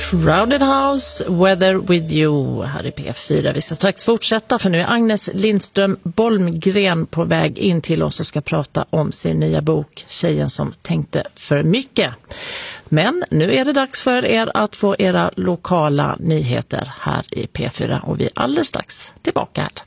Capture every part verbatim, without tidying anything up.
Crowded House, Weather With You här i P fyra. Vi ska strax fortsätta för nu är Agnes Lindström Bolmgren på väg in till oss och ska prata om sin nya bok Tjejen som tänkte för mycket. Men nu är det dags för er att få era lokala nyheter här i P fyra och vi är alldeles strax tillbaka här.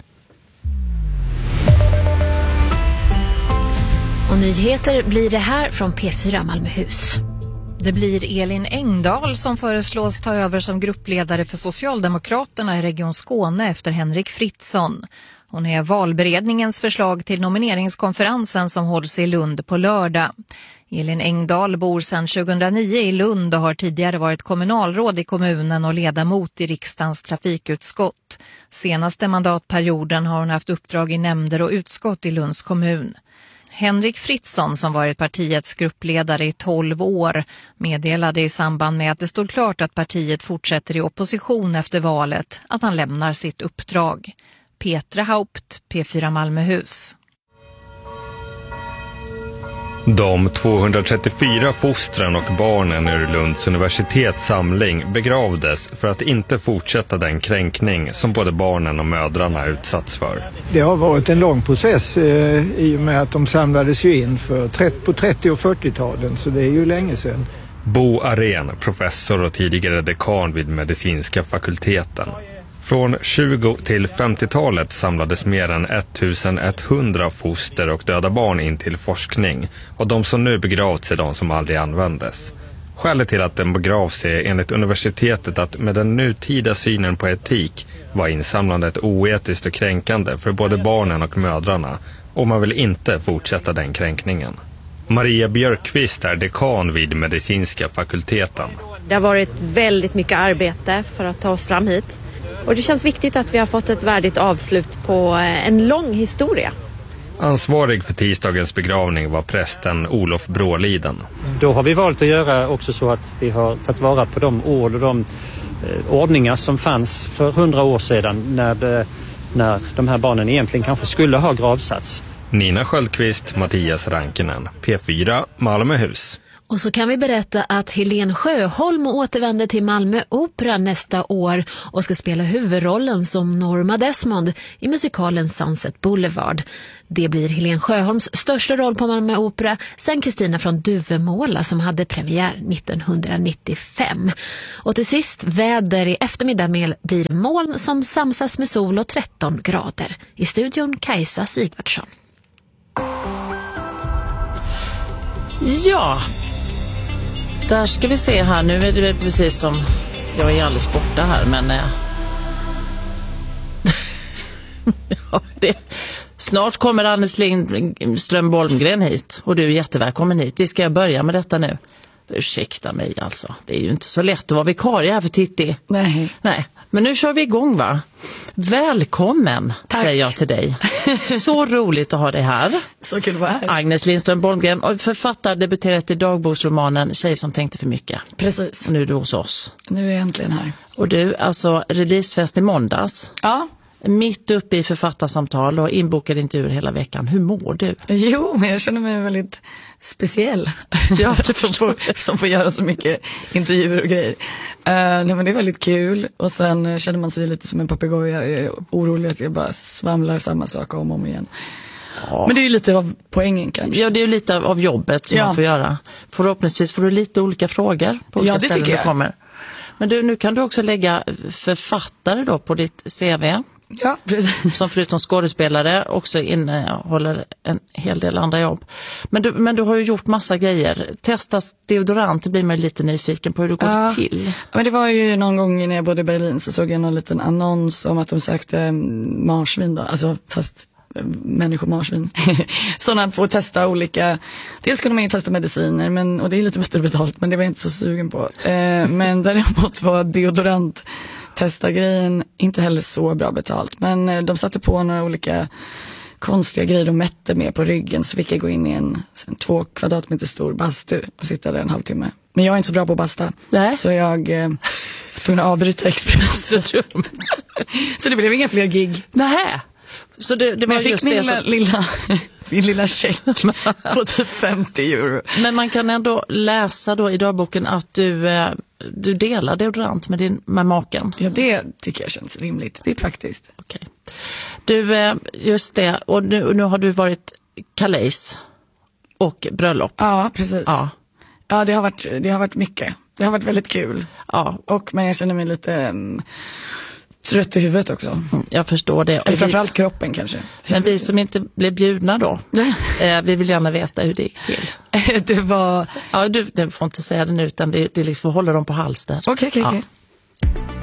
Och nyheter blir det här från P fyra Malmöhus. Det blir Elin Engdahl som föreslås ta över som gruppledare för Socialdemokraterna i Region Skåne efter Henrik Fritzson. Hon är valberedningens förslag till nomineringskonferensen som hålls i Lund på lördag. Elin Engdahl bor sedan tjugohundranio i Lund och har tidigare varit kommunalråd i kommunen och ledamot i riksdagens trafikutskott. Senaste mandatperioden har hon haft uppdrag i nämnder och utskott i Lunds kommun. Henrik Fritzson, som varit partiets gruppledare i tolv år, meddelade i samband med att det stod klart att partiet fortsätter i opposition efter valet att han lämnar sitt uppdrag. Petra Haupt, P fyra Malmöhus. De tvåhundratrettiofyra fostren och barnen ur Lunds universitets samling begravdes för att inte fortsätta den kränkning som både barnen och mödrarna utsatts för. Det har varit en lång process eh, i och med att de samlades ju in för trettio, på trettio- och fyrtiotalen, så det är ju länge sedan. Bo Arén, professor och tidigare dekan vid medicinska fakulteten. Från tjugo- till femtiotalet samlades mer än ettusenetthundra foster och döda barn in till forskning och de som nu begravts är de som aldrig användes. Skälet till att den begravs är enligt universitetet att med den nutida synen på etik var insamlandet oetiskt och kränkande för både barnen och mödrarna och man vill inte fortsätta den kränkningen. Maria Björkqvist är dekan vid medicinska fakulteten. Det har varit väldigt mycket arbete för att ta oss fram hit. Och det känns viktigt att vi har fått ett värdigt avslut på en lång historia. Ansvarig för tisdagens begravning var prästen Olof Bråliden. Då har vi valt att göra också så att vi har tagit vara på de ord och de eh, ordningar som fanns för hundra år sedan när, det, när de här barnen egentligen kanske skulle ha gravsats. Nina Sköldqvist, Mattias Rankinen, P fyra Malmöhus. Och så kan vi berätta att Helen Sjöholm återvänder till Malmö Opera nästa år och ska spela huvudrollen som Norma Desmond i musikalen Sunset Boulevard. Det blir Helen Sjöholms största roll på Malmö Opera sen Kristina från Duvemåla som hade premiär nittonhundranittiofem. Och till sist, väder i eftermiddag med blir moln som samsas med sol och tretton grader. I studion Kajsa Sigvardsson. Ja, där ska vi se här. Nu är det precis som jag är alldeles borta här, men eh... ja, det... snart kommer Agnes Lindström Bolmgren hit och du är jättevälkommen hit. Vi ska börja med detta nu. Ursäkta mig alltså. Det är ju inte så lätt att vara vikarie här för Titti. Nej. Nej. Men nu kör vi igång, va? Välkommen, Tack. Säger jag till dig. Så roligt att ha dig här. Så kul att vara här. Agnes Lindström Bolmgren, och författare, debuterat i dagboksromanen Tjej som tänkte för mycket. Precis. Och nu är du hos oss. Nu är jag äntligen här. Och du, alltså releasefest i måndags. Ja. Mitt uppe i författarsamtal och inbokade intervjuer hela veckan. Hur mår du? Jo, men jag känner mig väldigt speciell. Ja, som, får, som får göra så mycket intervjuer och grejer. Uh, nej, men det är väldigt kul. Och sen känner man sig lite som en papegoja. Jag är orolig att jag bara svamlar samma sak om och om igen. Ja. Men det är ju lite av poängen kanske. Ja, det är ju lite av jobbet som ja. man får göra. Förhoppningsvis får du lite olika frågor på olika ja, det ställen tycker jag. du kommer. Men du, nu kan du också lägga författare då på ditt C V. Ja, precis. Som förutom skådespelare också innehåller en hel del andra jobb. Men du, men du har ju gjort massa grejer. Testas deodorant, det blir man lite nyfiken på hur det går ja, till. Men det var ju någon gång när jag bodde i Berlin så såg jag någon liten annons om att de sökte marsvin då. Alltså fast människomarsvin. Sådana får testa olika, dels kunde man ju testa mediciner men, och det är lite bättre betalt men det var jag inte så sugen på. Eh, men däremot var deodorant testa grejen inte heller så bra betalt. Men eh, de satte på några olika konstiga grejer de mätte med på ryggen så fick jag gå in i en, en två kvadratmeter stor bastu och sitta där en halvtimme. Men jag är inte så bra på basta. Nej. Så jag eh, var tvungen att avbryta experimentet. Så det blev inga fler gig. Nähä. Så det, det var Men jag just fick min det lilla, som... lilla, min lilla check på typ femtio euro. Men man kan ändå läsa då i dagboken att du, eh, du delar deodorant med, din, med maken. Ja, det tycker jag känns rimligt. Det är praktiskt. Okej. Du, eh, just det. Och nu, nu har du varit kalejs och bröllop. Ja, precis. Ja. Ja, det har varit, det har varit mycket. Det har varit väldigt kul. Ja. Och, men jag känner mig lite um, trött i huvudet också. Jag förstår det. Eller framförallt kroppen kanske. Men vi som inte blev bjudna då, eh, vi vill gärna veta hur det gick till. Det var... Ja, du, du får inte säga det nu utan det, det liksom håller dem på hals där. Okej, okej, okej.